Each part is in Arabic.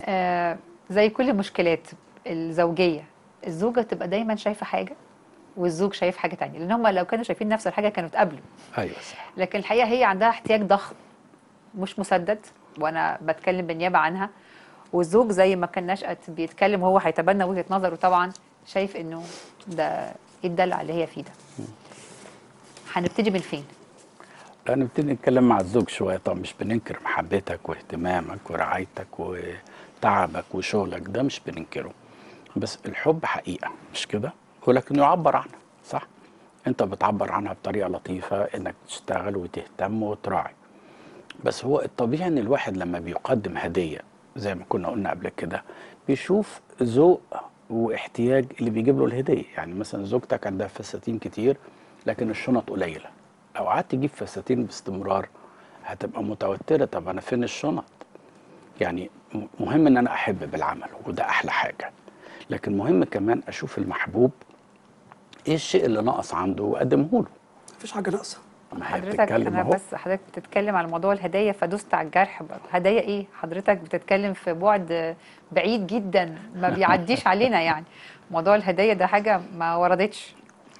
آه زي كل المشكلات الزوجيه، الزوجه تبقى دايما شايفه حاجه والزوج شايف حاجه تانية، لان هم لو كانوا شايفين نفس الحاجه كانوا اتقابلوا. ايوه صح. لكن الحقيقه هي عندها احتياج ضخم مش مسدد، وانا بتكلم بالنيابه عنها. والزوج زي ما كان نشأت بيتكلم هو هيتبنى وجهه نظره طبعا، شايف انه ده ايه الدلع اللي هي فيه ده. هنبتدي من فين؟ لا نبتدي نتكلم مع الزوج شويه. طبعا مش بننكر محبتك واهتمامك ورعايتك وتعبك وشغلك، ده مش بننكره، بس الحب حقيقه مش كده، ولكن يعبر عنها صح. انت بتعبر عنها بطريقه لطيفه، انك تشتغل وتهتم وتراعي. بس هو الطبيعي ان الواحد لما بيقدم هديه زي ما كنا قلنا قبل كده، بيشوف ذوق واحتياج اللي بيجيب له الهديه. يعني مثلا زوجتك عندها فساتين كتير لكن الشنط قليله، لو قعدت تجيب فساتين باستمرار هتبقى متوتره، طب انا فين الشنط؟ يعني مهم ان انا احب بالعمل وده احلى حاجه، لكن مهم كمان اشوف المحبوب ايه الشيء اللي ناقص عنده واقدمه له. مفيش حاجه ناقصه. ما هي حضرتك بتتكلم انا اهو. بس حضرتك بتتكلم على موضوع الهدايا فدست على الجرح برضه. هدايا ايه؟ حضرتك بتتكلم في بعد بعيد جدا ما بيعديش علينا يعني. موضوع الهدايا ده حاجه ما وردتش.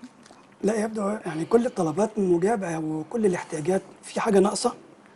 لا يبدو يعني كل الطلبات مجابه وكل الاحتياجات، في حاجه ناقصه؟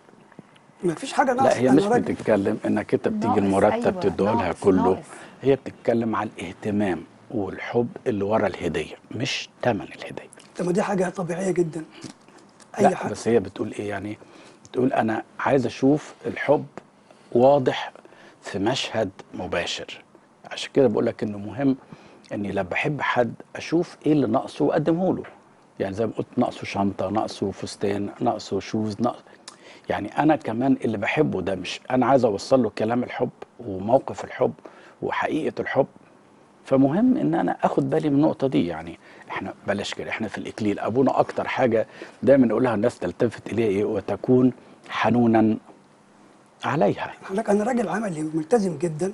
مفيش حاجه لا ناقصه، هي انا مش راجل. بتتكلم انك انت بتيجي ناقص، المرتب ايوه تديهولها ناقص كله، ناقص. هي بتتكلم على الاهتمام والحب اللي ورا الهديه مش ثمن الهديه. طب ما دي حاجه طبيعيه جدا. اي لا حاجه. بس هي بتقول ايه يعني، بتقول انا عايز اشوف الحب واضح في مشهد مباشر. عشان كده بقول لك انه مهم اني لما بحب حد اشوف ايه اللي ناقصه واقدمه له. يعني زي ما قلت ناقصه شنطه، ناقصه فستان، ناقصه شوز، ناقص. يعني انا كمان اللي بحبه ده مش انا عايز اوصل له كلام الحب وموقف الحب وحقيقه الحب، فمهم ان انا اخد بالي من النقطه دي. يعني احنا بلاش كده، احنا في الاكليل ابونا اكتر حاجه دايما نقولها الناس تلتفت اليها ايه، وتكون حنونا عليها. حضرتك انا راجل عملي ملتزم جدا،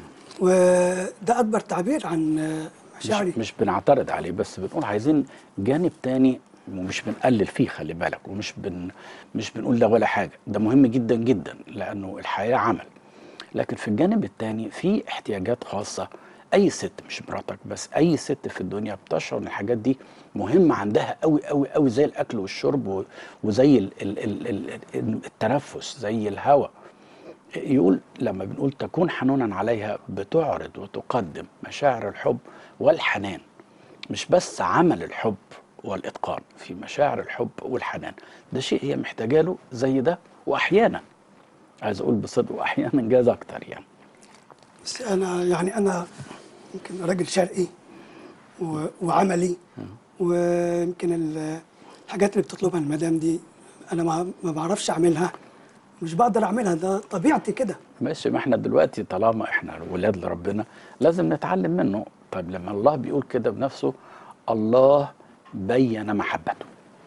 وده اكبر تعبير عن مش مشاعري. مش بنعترض عليه، بس بنقول عايزين جانب تاني، ومش بنقلل فيه خلي بالك، مش بنقول ده ولا حاجه، ده مهم جدا جدا لانه الحياه عمل. لكن في الجانب التاني في احتياجات خاصه، اي ست مش مراتك بس، اي ست في الدنيا بتشعر ان الحاجات دي مهمه عندها قوي قوي قوي، زي الاكل والشرب وزي التنفس، زي الهواء. يقول لما بنقول تكون حنونا عليها، بتعرض وتقدم مشاعر الحب والحنان، مش بس عمل الحب والإتقان، في مشاعر الحب والحنان. ده شيء هي محتاجة له زي ده، وأحيانا عايز أقول بصدق وأحيانا جاز أكتر يعني. بس انا يعني انا يمكن راجل شرقي وعملي، ويمكن الحاجات اللي بتطلبها المدام دي انا ما بعرفش اعملها، مش بقدر اعملها، ده طبيعتي كده. ماشي، ما احنا دلوقتي طالما احنا ولاد لربنا لازم نتعلم منه. طيب لما الله بيقول كده بنفسه، الله بين محبته،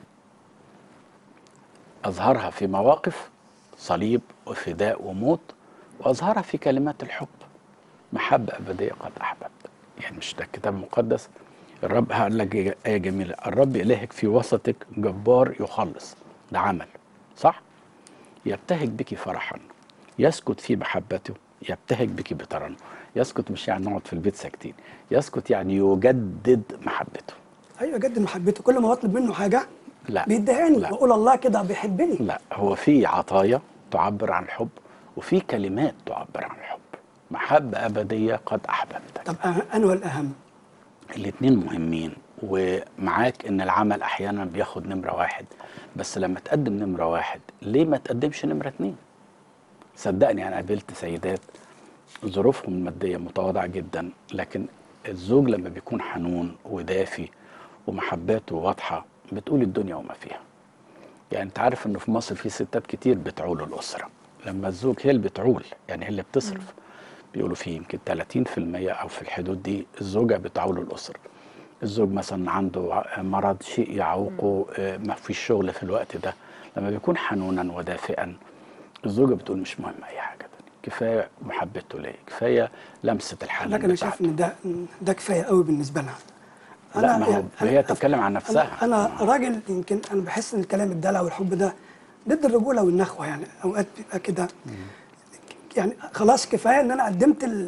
أظهرها في مواقف صليب وفداء وموت، وأظهرها في كلمات الحب، محبة أبدية قد أحببت. يعني مش ده الكتاب المقدس؟ الرب قال لك آية جميلة، الرب إلهك في وسطك جبار يخلص، ده عمل صح؟ يبتهج بك فرحا، يسكت في محبته، يبتهج بك بترنم. يسكت مش يعني نقعد في البيت ساكتين، يسكت يعني يجدد محبته. ايوه جد محبته، كل ما بطلب منه حاجه لا بيديهاني، لا واقول الله كده بيحبني. لا، هو في عطايا تعبر عن الحب، وفي كلمات تعبر عن الحب. محبة أبدية قد أحببتك. طب انا والاهم. الاتنين مهمين، ومعاك ان العمل احيانا بياخد نمرة واحد، بس لما تقدم نمرة واحد ليه ما تقدمش نمرة اتنين؟ صدقني انا قابلت سيدات ظروفهم المادية متواضعة جدا، لكن الزوج لما بيكون حنون ودافي ومحباته واضحة بتقول الدنيا وما فيها. يعني انت عارف انه في مصر في ستات كتير بتعول الاسرة، لما الزوج هي اللي بتعول يعني هي اللي بتصرف. بيقولوا في يمكن 30% او في الحدود دي الزوجة بتعول الاسرة. الزوج مثلا عنده مرض، شيء يعوقه، ما فيش شغل في الوقت ده، لما بيكون حنونا ودافئا الزوجة بتقول مش مهم اي حاجة تانية، كفاية محبته ليه، كفاية لمسة الحنان حضرتك انا شايف بتاعته. ان ده كفايه قوي بالنسبه لها. لا ما هو انا هي تتكلم عن انا نفسها. انا راجل، يمكن انا بحس ان الكلام الدلع والحب ده ضد الرجوله والنخوه، يعني اوقات بيبقى كده يعني خلاص كفايه ان انا قدمت